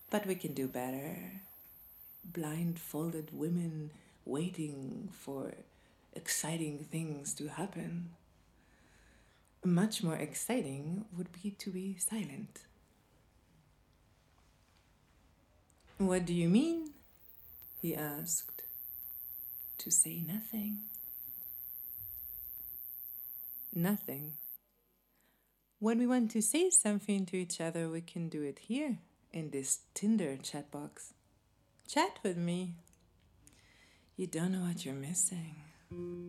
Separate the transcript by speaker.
Speaker 1: But we can do better. Blindfolded women waiting for exciting things to happen. Much more exciting would be to be silent. What do you mean? He asked. To say nothing. Nothing. When we want to say something to each other, we can do it here in this Tinder chat box. Chat with me. You don't know what you're missing.